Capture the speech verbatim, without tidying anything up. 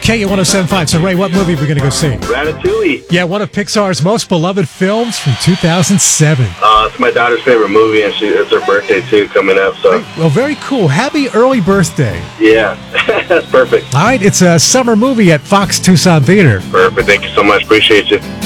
K U one oh seven point five. So, Ray, what movie are we going to go see? Ratatouille. Yeah, one of Pixar's most beloved films from two thousand seven. Uh, it's my daughter's favorite movie, and she, it's her birthday, too, coming up. So. Well, very cool. Happy early birthday. Yeah, that's perfect. All right, it's a summer movie at Fox Tucson Theater. Perfect. Thank you so much. Appreciate you.